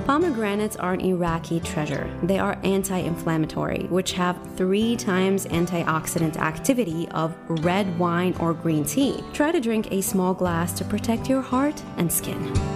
Pomegranates are an Iraqi treasure. They are anti-inflammatory, which have 3 times antioxidant activity of red wine or green tea. Try to drink a small glass to protect your heart and skin.